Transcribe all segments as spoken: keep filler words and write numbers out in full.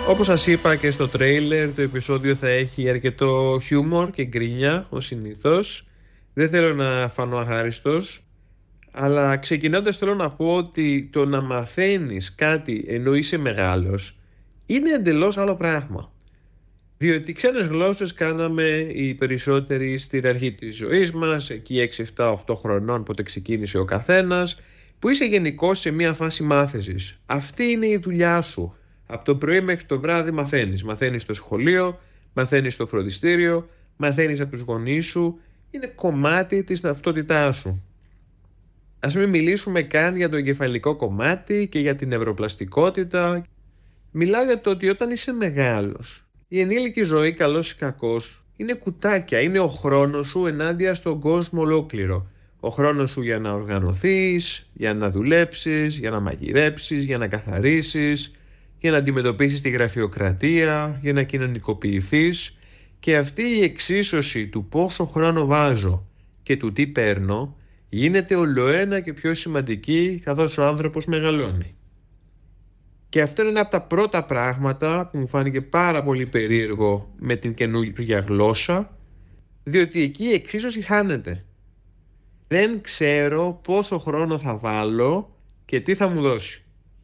Όπως σας είπα και στο τρέιλερ, το επεισόδιο θα έχει αρκετό χιούμορ και γκρίνια, ως συνήθως. Δεν θέλω να φανώ αχάριστος, αλλά ξεκινώντας θέλω να πω ότι το να μαθαίνεις κάτι ενώ είσαι μεγάλος είναι εντελώς άλλο πράγμα. Διότι ξένες γλώσσες κάναμε οι περισσότεροι στην αρχή της ζωής μας, εκεί έξι, επτά, οκτώ χρονών, πότε ξεκίνησε ο καθένας, που είσαι γενικώς σε μια φάση μάθησης. Αυτή είναι η δουλειά σου. Από το πρωί μέχρι το βράδυ μαθαίνεις. Μαθαίνεις στο σχολείο, μαθαίνεις στο φροντιστήριο, μαθαίνεις από τους γονείς σου. Είναι κομμάτι της ταυτότητάς σου. Ας μην μιλήσουμε καν για το εγκεφαλικό κομμάτι και για την νευροπλαστικότητα. Μιλάω για το ότι όταν είσαι μεγάλος, η ενήλικη ζωή, καλός ή κακός, είναι κουτάκια. Είναι ο χρόνος σου ενάντια στον κόσμο ολόκληρο. Ο χρόνος σου για να οργανωθείς, για να δουλέψεις, για να μαγειρέψεις, για να καθαρίσεις, για να αντιμετωπίσεις τη γραφειοκρατία, για να κοινωνικοποιηθείς. Και αυτή η εξίσωση του πόσο χρόνο βάζω και του τι παίρνω γίνεται ολοένα και πιο σημαντική καθώς ο άνθρωπος μεγαλώνει. Και αυτό είναι ένα από τα πρώτα πράγματα που μου φάνηκε πάρα πολύ περίεργο με την καινούργια γλώσσα, διότι εκεί η εξίσωση χάνεται. Δεν ξέρω πόσο χρόνο θα βάλω και τι θα μου δώσει.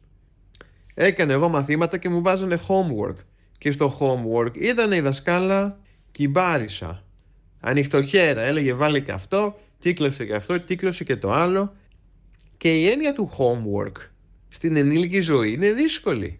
Έκανε εγώ μαθήματα και μου βάζανε homework. Και στο homework ήταν η δασκάλα κυμπάρισα. Ανοιχτοχέρα, έλεγε βάλε και αυτό, κύκλωσε και αυτό, κύκλωσε και το άλλο. Και η έννοια του homework στην ενήλικη ζωή είναι δύσκολη.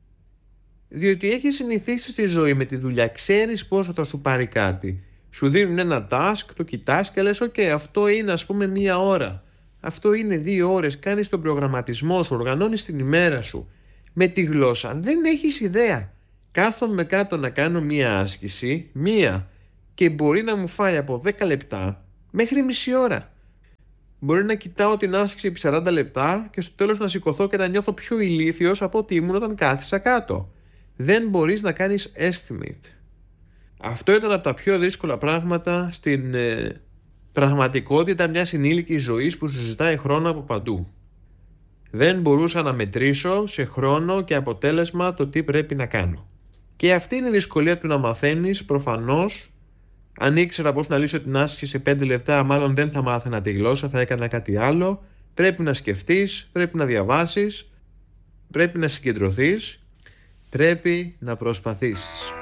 Διότι έχεις συνηθίσει στη ζωή με τη δουλειά, ξέρεις πόσο θα σου πάρει κάτι. Σου δίνουν ένα task, το κοιτάς και λες ok, αυτό είναι ας πούμε μία ώρα. Αυτό είναι δύο ώρες, κάνεις τον προγραμματισμό σου, οργανώνεις την ημέρα σου. Με τη γλώσσα δεν έχεις ιδέα. Κάθομαι κάτω να κάνω μία άσκηση, μία, και μπορεί να μου φάει από δέκα λεπτά μέχρι μισή ώρα. Μπορεί να κοιτάω την άσκηση επί σαράντα λεπτά και στο τέλος να σηκωθώ και να νιώθω πιο ηλίθιος από ότι ήμουν όταν κάθισα κάτω. Δεν μπορείς να κάνεις estimate. Αυτό ήταν από τα πιο δύσκολα πράγματα στην ε, πραγματικότητα μιας ενήλικης ζωής που σου ζητάει χρόνο από παντού. Δεν μπορούσα να μετρήσω σε χρόνο και αποτέλεσμα το τι πρέπει να κάνω. Και αυτή είναι η δυσκολία του να μαθαίνεις. Προφανώς, αν ήξερα πώς να λύσω την άσκηση σε πέντε λεπτά, μάλλον δεν θα μάθαινα τη γλώσσα, θα έκανα κάτι άλλο. Πρέπει να σκεφτείς, πρέπει να διαβάσεις, πρέπει να συγκεντρωθείς, πρέπει να προσπαθήσεις.